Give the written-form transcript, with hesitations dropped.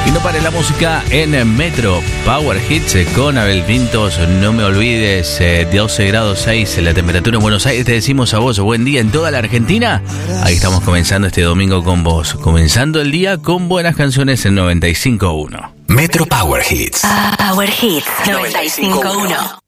Y no pare la música en Metro Power Hits con Abel Pintos. No me olvides, 12 grados 6 la temperatura en Buenos Aires. Te decimos a vos, buen día en toda la Argentina. Ahí estamos comenzando este domingo con vos. Comenzando el día con buenas canciones en 95.1. Metro Power Hits. Power Hits 95.1.